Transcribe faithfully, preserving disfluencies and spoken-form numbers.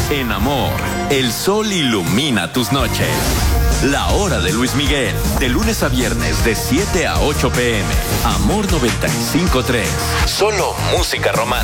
En Amor, el sol ilumina tus noches. La hora de Luis Miguel, de lunes a viernes de siete a ocho pm. Amor noventa y cinco punto tres. Solo música romántica.